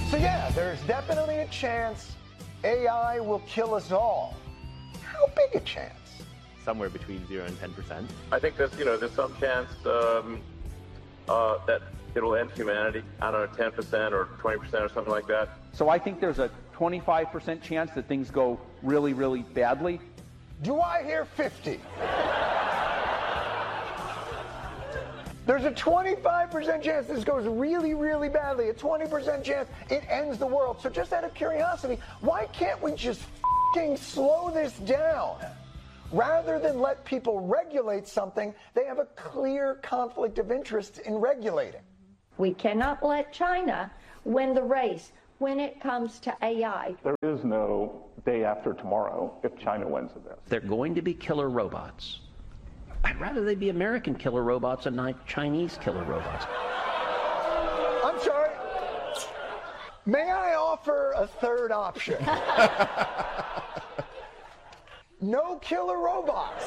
So yeah, there's definitely a chance AI will kill us all. How big a chance? Somewhere between 0 and 10%. I think there's some chance that it'll end humanity. I don't know, 10% or 20% or something like that. So I think there's a 25% chance that things go really, really badly. Do I hear 50? There's a 25% chance this goes really, really badly. A 20% chance it ends the world. So just out of curiosity, why can't we just f***ing slow this down? Rather than let people regulate something, they have a clear conflict of interest in regulating. We cannot let China win the race when it comes to AI. There is no day after tomorrow if China wins this. They're going to be killer robots. I'd rather they be American killer robots and not Chinese killer robots. I'm sorry. May I offer a third option? No killer robots.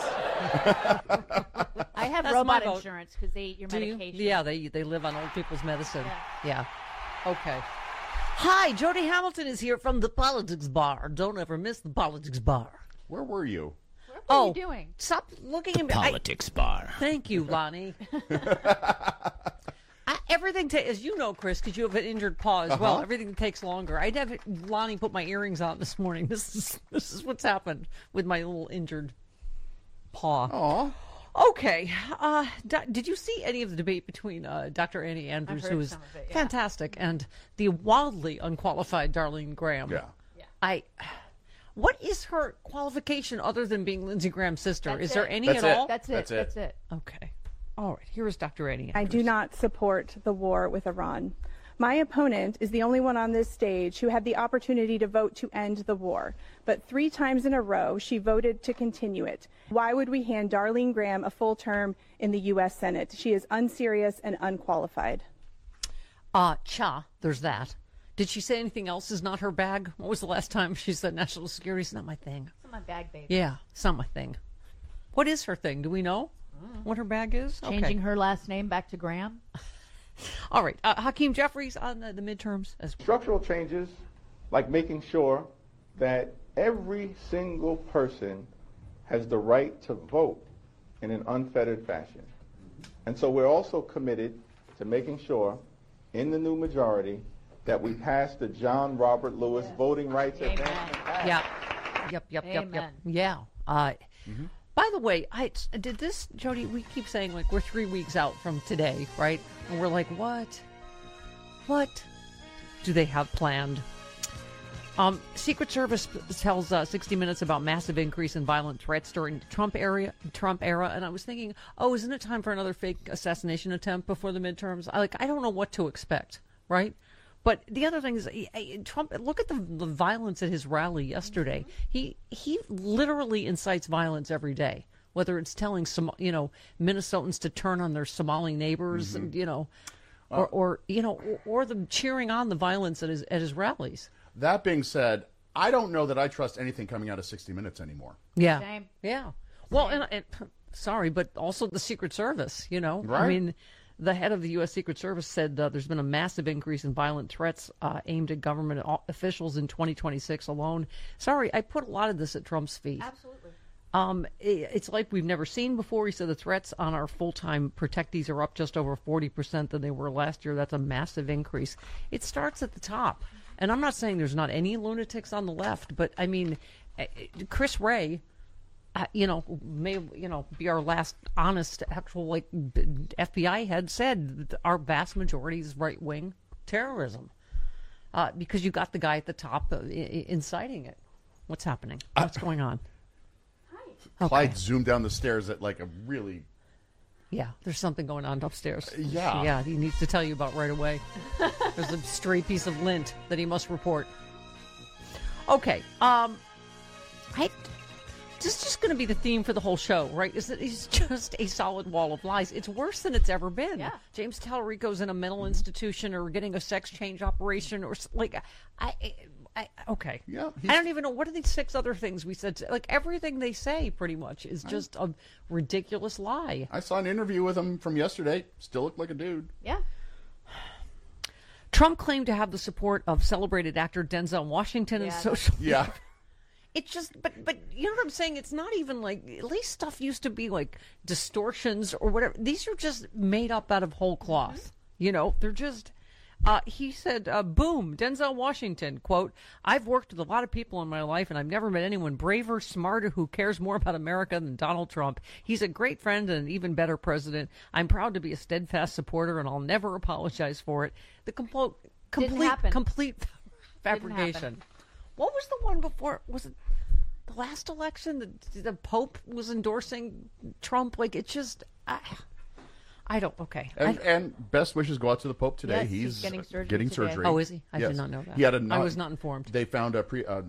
I have robot insurance because they eat your medication. Yeah, they live on old people's medicine. Yeah. Okay. Hi, Jody Hamilton is here from the Politics Bar. Don't ever miss the Politics Bar. Where were you? What are you doing? Stop looking at me. Politics Bar. Thank you, Lonnie. Everything, as you know, Chris, because you have an injured paw as well, everything takes longer. I'd have Lonnie put my earrings on this morning. This is what's happened with my little injured paw. Aw. Okay. Did you see any of the debate between Dr. Annie Andrews, who is fantastic, and the wildly unqualified Darlene Graham? Yeah. What is her qualification other than being Lindsey Graham's sister? Is there any at all? That's it. Okay. All right. Here is Dr. Annie Andrews. I do not support the war with Iran. My opponent is the only one on this stage who had the opportunity to vote to end the war. But 3 times in a row, she voted to continue it. Why would we hand Darlene Graham a full term in the U.S. Senate? She is unserious and unqualified. There's that. Did she say anything else is not her bag? What was the last time she said national security is not my thing? It's not my bag, baby. Yeah, it's not my thing. What is her thing? Do we know what her bag is? Changing her last name back to Graham. All right. Hakeem Jeffries on the midterms. Structural changes, like making sure that every single person has the right to vote in an unfettered fashion. And so we're also committed to making sure in the new majority that we pass the John Robert Lewis Voting Rights Advancement Act. Yep. Yeah. By the way, did this, Jody, we keep saying, like, we're 3 weeks out from today, right? And we're like, what? What do they have planned? Secret Service tells 60 Minutes about massive increase in violent threats during the Trump era. And I was thinking, isn't it time for another fake assassination attempt before the midterms? I don't know what to expect, right? But the other thing is, Trump. Look at the violence at his rally yesterday. He literally incites violence every day. Whether it's telling Minnesotans to turn on their Somali neighbors, and or the cheering on the violence at his rallies. That being said, I don't know that I trust anything coming out of 60 Minutes anymore. Yeah, Same. yeah. Well, and sorry, but also the Secret Service. Right? I mean. The head of the U.S. Secret Service said there's been a massive increase in violent threats aimed at government officials in 2026 alone. Sorry, I put a lot of this at Trump's feet. Absolutely. It's like we've never seen before. He said the threats on our full-time protectees are up just over 40% than they were last year. That's a massive increase. It starts at the top. And I'm not saying there's not any lunatics on the left, but, I mean, Chris Wray... may be our last honest actual FBI head said that our vast majority is right wing terrorism because you got the guy at the top inciting it. What's happening? What's going on? Hi. Clyde zoomed down the stairs at a really. Yeah, there's something going on upstairs. Yeah, he needs to tell you about right away. There's a stray piece of lint that he must report. Okay, This is just going to be the theme for the whole show, right? It's just a solid wall of lies. It's worse than it's ever been. Yeah. James Talarico's in a mental institution or getting a sex change operation or okay. Yeah, I don't even know. What are these 6 other things we said? Everything they say pretty much is just a ridiculous lie. I saw an interview with him from yesterday. Still looked like a dude. Yeah. Trump claimed to have the support of celebrated actor Denzel Washington in social media. Yeah. It's just, but you know what I'm saying? It's not even like, at least stuff used to be like distortions or whatever. These are just made up out of whole cloth. You know, they're just, he said, boom, Denzel Washington, quote, I've worked with a lot of people in my life and I've never met anyone braver, smarter, who cares more about America than Donald Trump. He's a great friend and an even better president. I'm proud to be a steadfast supporter and I'll never apologize for it. The complete fabrication. What was the one before? Was it the last election? The Pope was endorsing Trump. Like, it's just, I don't. Okay. And best wishes go out to the Pope today. Yes, he's getting surgery today. surgery. Oh, is he? I Yes. did not know that. He had I was not informed. They found a